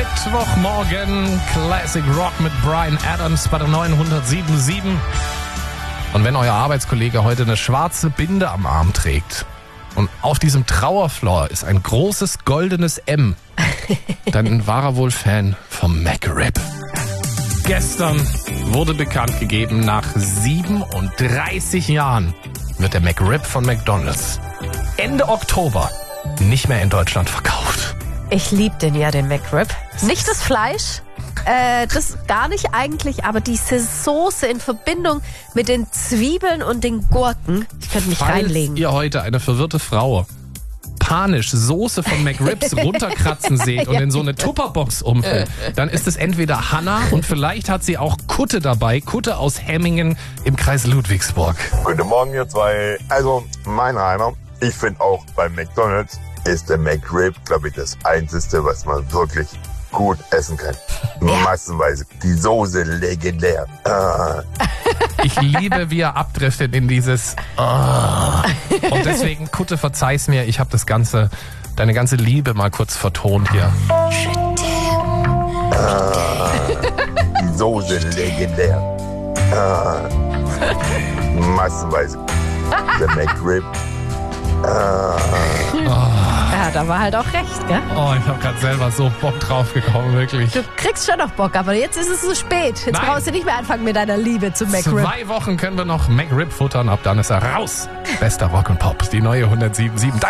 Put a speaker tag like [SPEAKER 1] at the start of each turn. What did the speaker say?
[SPEAKER 1] Mittwochmorgen, Classic Rock mit Bryan Adams bei der 907.7. Und wenn euer Arbeitskollege heute eine schwarze Binde am Arm trägt und auf diesem Trauerflor ist ein großes goldenes M, dann war er wohl Fan vom McRib. Gestern wurde bekannt gegeben, nach 37 Jahren wird der McRib von McDonald's Ende Oktober nicht mehr in Deutschland verkauft.
[SPEAKER 2] Ich liebe den ja, den McRib. Nicht das Fleisch, das gar nicht eigentlich, aber diese Soße in Verbindung mit den Zwiebeln und den Gurken. Ich könnte mich reinlegen.
[SPEAKER 1] Falls ihr heute eine verwirrte Frau panisch Soße von McRibs runterkratzen seht und in so eine Tupperbox umfüllt, dann ist es entweder Hanna und vielleicht hat sie auch Kutte dabei. Kutte aus Hemmingen im Kreis Ludwigsburg.
[SPEAKER 3] Guten Morgen, ihr zwei. Also, mein Rainer, ich finde auch bei McDonald's ist der McRib, glaube ich, das Einzige, was man wirklich gut essen kann. Massenweise. Die Soße legendär.
[SPEAKER 1] Ich liebe, wie er abdriftet in dieses Und deswegen, Kutte, verzeih's mir, ich habe deine ganze Liebe mal kurz vertont hier.
[SPEAKER 3] Die Soße legendär. Massenweise. Der McRib.
[SPEAKER 2] Ja, da war halt auch recht, gell?
[SPEAKER 1] Oh, ich habe gerade selber so Bock drauf bekommen, wirklich.
[SPEAKER 2] Du kriegst schon noch Bock, aber jetzt ist es zu spät. Jetzt
[SPEAKER 1] Nein.
[SPEAKER 2] brauchst du nicht mehr anfangen mit deiner Liebe zum McRib.
[SPEAKER 1] 2 Wochen können wir noch McRib futtern, ab dann ist er raus. Bester Rock und Pop, die neue 107.7.